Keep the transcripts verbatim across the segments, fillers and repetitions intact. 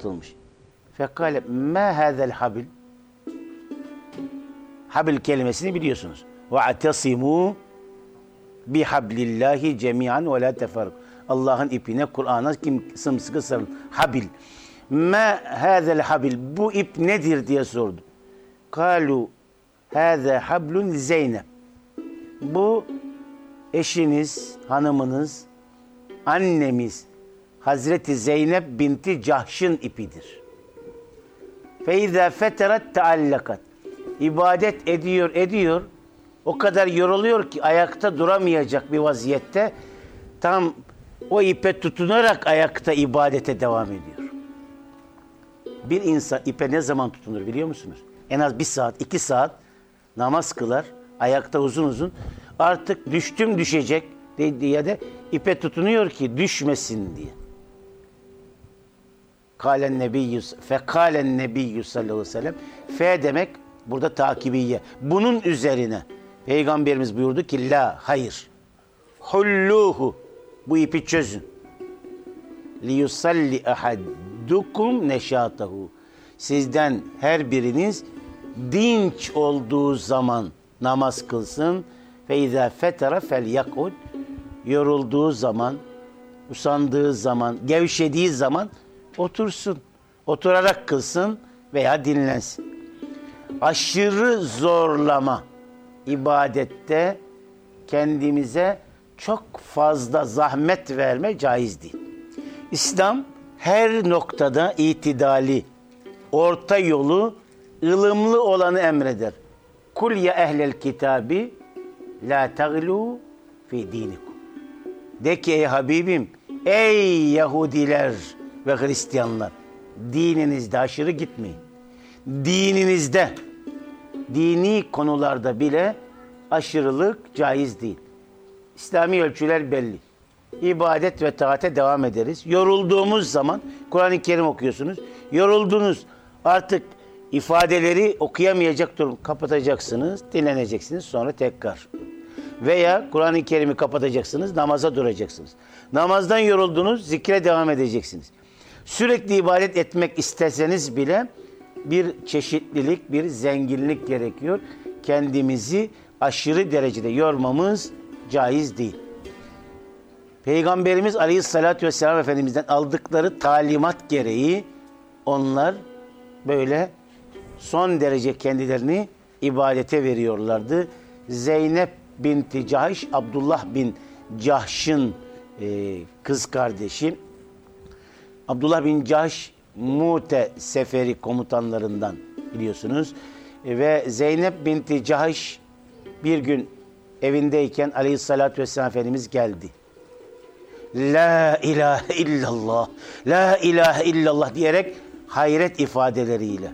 atılmış. Fekale ma hazel habil. Habil kelimesini biliyorsunuz. Ve atasimu bihablillahi cemian ve la teferruk. Allah'ın ipine, Kur'an'a kim sımsıkı sarılın. Habil. Ma hazel habil. Bu ip nedir diye sordu. Kalu haza hablun Zeynep. Bu eşiniz, hanımınız, annemiz Hazreti Zeynep binti Cahş'ın ipidir. Feiza feteret teallakat. İbadet ediyor, ediyor. O kadar yoruluyor ki ayakta duramayacak bir vaziyette tam o ipe tutunarak ayakta ibadete devam ediyor. Bir insan ipe ne zaman tutunur biliyor musunuz? En az bir saat, iki saat namaz kılar, ayakta uzun uzun. Artık düştüm düşecek diye de ipe tutunuyor ki düşmesin diye. Kâlen nebiyyü, fekâlen nebiyyü sallallahu aleyhi ve sellem. Fe demek burada takibiye. Bunun üzerine Peygamberimiz buyurdu ki la, hayır. Hulluhu, bu ipi çözün. Liyusalli ahaddukum neşatahu. Sizden her biriniz dinç olduğu zaman namaz kılsın. Fe izâ fetera fel yakud. Yorulduğu zaman, usandığı zaman, gevşediği zaman otursun. Oturarak kılsın veya dinlensin. Aşırı zorlama ibadette kendimize çok fazla zahmet verme caiz değil. İslam her noktada itidali, orta yolu, ılımlı olanı emreder. Kul ya ehlel kitabi la taglu fi dinikum. De ki ey Habibim, ey Yahudiler ve Hristiyanlar, dininizde aşırı gitmeyin. Dininizde, dini konularda bile aşırılık caiz değil. İslami ölçüler belli. İbadet ve taate devam ederiz. Yorulduğumuz zaman Kur'an-ı Kerim okuyorsunuz. Yoruldunuz, artık ifadeleri okuyamayacak durum, kapatacaksınız, dinleneceksiniz, sonra tekrar. Veya Kur'an-ı Kerim'i kapatacaksınız, namaza duracaksınız. Namazdan yoruldunuz, zikre devam edeceksiniz. Sürekli ibadet etmek isteseniz bile bir çeşitlilik, bir zenginlik gerekiyor. Kendimizi aşırı derecede yormamız caiz değil. Peygamberimiz Aleyhisselatü Vesselam Efendimiz'den aldıkları talimat gereği onlar böyle son derece kendilerini ibadete veriyorlardı. Zeynep binti Cahş, Abdullah bin Cahş'ın e, kız kardeşi. Abdullah bin Cahş Mute seferi komutanlarından biliyorsunuz. E, ve Zeynep binti Cahş bir gün evindeyken Aleyhisselatü Vesselam Efendimiz geldi. La ilahe illallah, la ilahe illallah diyerek hayret ifadeleriyle.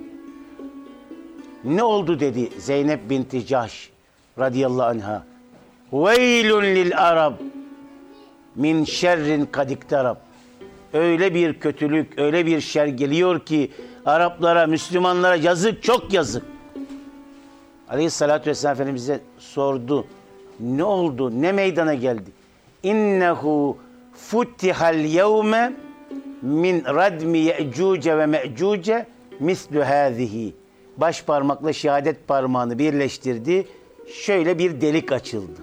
Ne oldu dedi Zeynep binti Cahş radıyallahu anha. Veylun lil arab min şerrin kadiktarab. Öyle bir kötülük, öyle bir şer geliyor ki Araplara, Müslümanlara yazık, çok yazık. Aleyhissalatü vesselam Efendimiz'e sordu. Ne oldu? Ne meydana geldi? İnnehu futtihal yevme min radmi ye'cuce ve me'cuce mislu hâzihi. Baş parmakla şehadet parmağını birleştirdi. Şöyle bir delik açıldı.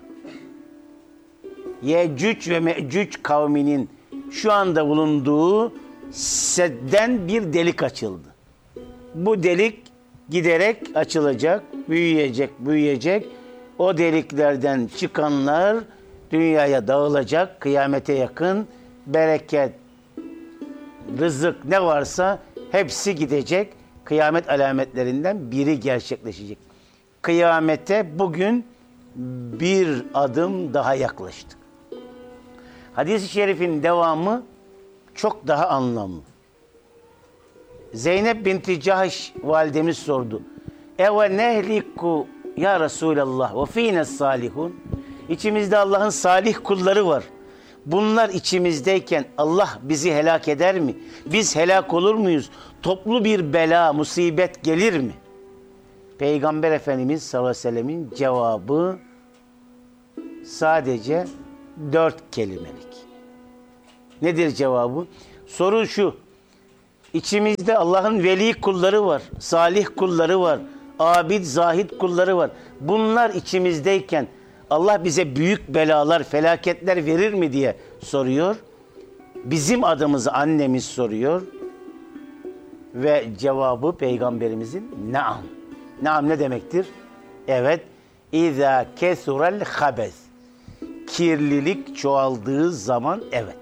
Yecüc ve Mecüc kavminin şu anda bulunduğu sedden bir delik açıldı. Bu delik giderek açılacak, büyüyecek, büyüyecek. O deliklerden çıkanlar dünyaya dağılacak, kıyamete yakın bereket, rızık ne varsa hepsi gidecek. Kıyamet alametlerinden biri gerçekleşecek. Kıyamete bugün bir adım daha yaklaştık. Hadis-i şerifin devamı çok daha anlamlı. Zeynep binti Cahş validemiz sordu. Eve nehliku ya Resulallah ve fînes salihun. İçimizde Allah'ın salih kulları var. Bunlar içimizdeyken Allah bizi helak eder mi? Biz helak olur muyuz? Toplu bir bela, musibet gelir mi? Peygamber Efendimiz sallallahu aleyhi ve sellemin cevabı sadece dört kelimelik. Nedir cevabı? Soru şu. İçimizde Allah'ın veli kulları var, salih kulları var, abid, zahid kulları var. Bunlar içimizdeyken Allah bize büyük belalar, felaketler verir mi diye soruyor. Bizim adımızı annemiz soruyor. Ve cevabı Peygamberimizin naam. Naam ne demektir? Evet. İzâ kesurel habes. Kirlilik çoğaldığı zaman evet.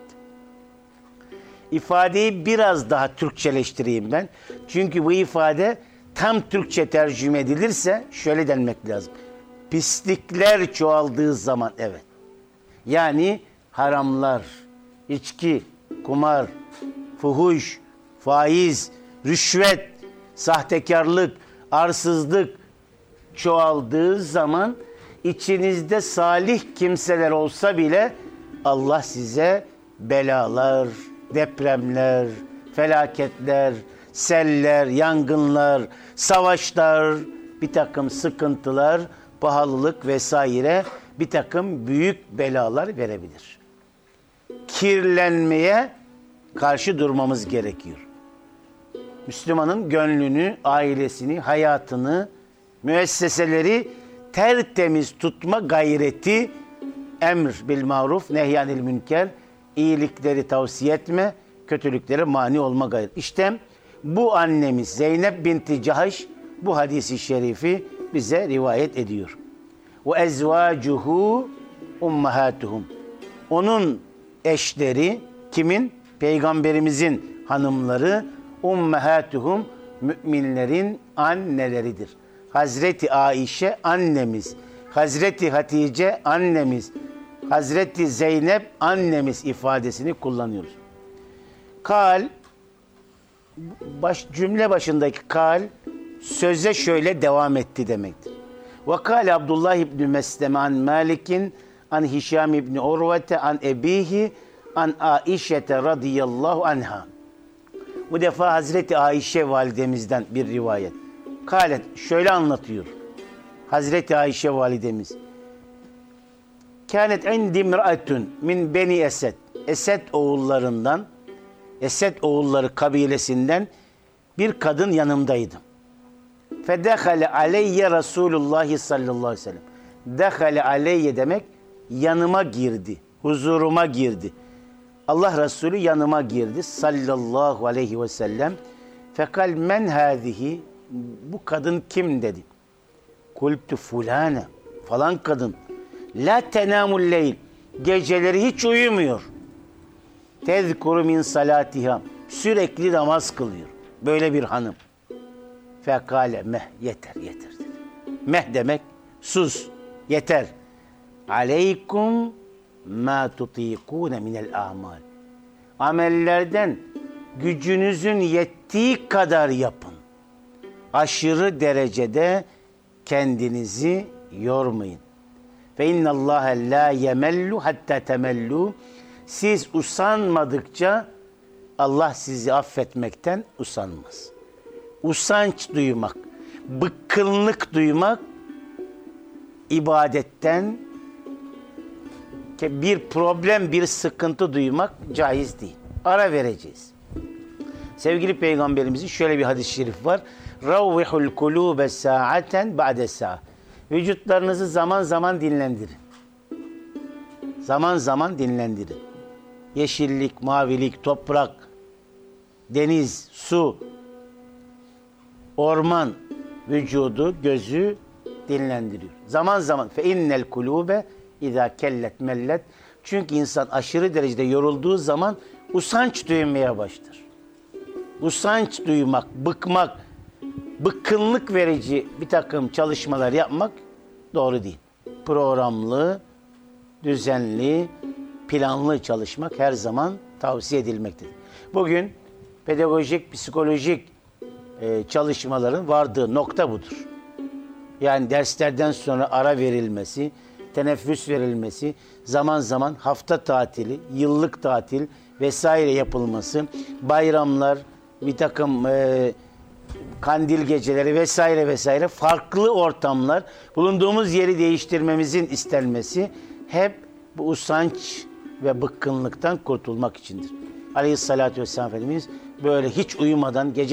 İfadeyi biraz daha Türkçeleştireyim ben. Çünkü bu ifade tam Türkçe tercüme edilirse şöyle denmek lazım. Pislikler çoğaldığı zaman evet. Yani haramlar, içki, kumar, fuhuş, faiz, rüşvet, sahtekarlık, arsızlık çoğaldığı zaman içinizde salih kimseler olsa bile Allah size belalar, depremler, felaketler, seller, yangınlar, savaşlar, bir takım sıkıntılar, pahalılık vesaire bir takım büyük belalar verebilir. Kirlenmeye karşı durmamız gerekiyor. Müslümanın gönlünü, ailesini, hayatını, müesseseleri tertemiz tutma gayreti, emr bil maruf, nehyanil münker, iyilikleri tavsiye etme, kötülüklere mani olma gayreti. İşte bu annemiz Zeynep binti Cahş bu hadisi şerifi bize rivayet ediyor. Ve ezvacuhu ummahatuhum. Onun eşleri kimin? Peygamberimizin hanımları ummahatuhum, müminlerin anneleridir. Hazreti Ayşe annemiz, Hazreti Hatice annemiz, Hazreti Zeynep annemiz ifadesini kullanıyoruz. Kal, baş, cümle başındaki kal söze şöyle devam etti demektir. Ve kâle Abdullah İbni Mesleme an Malik'in an Hişam İbni Urvete an Ebihi an Aişete radıyallahu anha. Bu defa Hazreti Ayşe validemizden bir rivayet. Kâlet şöyle anlatıyor. Hazreti Ayşe validemiz. Kânet indi mir'atun min beni Esed. Esed oğullarından, Esed oğulları kabilesinden bir kadın yanımdaydı. Fedehale aleyye Resulullah sallallahu aleyhi ve sellem. Dehale aleyye demek yanıma girdi, huzuruma girdi. Allah Resulü yanıma girdi sallallahu aleyhi ve sellem. Fekal men hâzihi, bu kadın kim dedi. Kultu fulane, falan kadın. La tenamul leyl, geceleri hiç uyumuyor. Tezkuru min salatiha, sürekli namaz kılıyor. Böyle bir hanım. Fekale meh, yeter yeter dedi. Meh demek sus, yeter. Aleykum ma tutikune minel amal. Amellerden gücünüzün yettiği kadar yapın. Aşırı derecede kendinizi yormayın. Fe innallâhe lâ yemellu hatta temellu. Siz usanmadıkça Allah sizi affetmekten usanmaz. Usanç duymak, bıkkınlık duymak ibadetten, bir problem, bir sıkıntı duymak caiz değil. Ara vereceğiz. Sevgili Peygamberimizin şöyle bir hadis-i şerif var. Ravvihul kulûbe sa'aten ba'de sa'a. Vücutlarınızı zaman zaman dinlendirin. Zaman zaman dinlendirin. Yeşillik, mavilik, toprak, deniz, su, orman vücudu, gözü dinlendiriyor. Zaman zaman fe innel kulûbe izâ kellet mellet. Çünkü insan aşırı derecede yorulduğu zaman usanç duymaya başlar. Usanç duymak, bıkmak, bıkkınlık verici bir takım çalışmalar yapmak doğru değil. Programlı, düzenli, planlı çalışmak her zaman tavsiye edilmektedir. Bugün pedagojik, psikolojik e, çalışmaların vardığı nokta budur. Yani derslerden sonra ara verilmesi, teneffüs verilmesi, zaman zaman hafta tatili, yıllık tatil vesaire yapılması, bayramlar, bir takım e, kandil geceleri vesaire vesaire farklı ortamlar, bulunduğumuz yeri değiştirmemizin istenmesi hep bu usanç ve bıkkınlıktan kurtulmak içindir. Aleyhissalatü vesselam Efendimiz böyle hiç uyumadan gece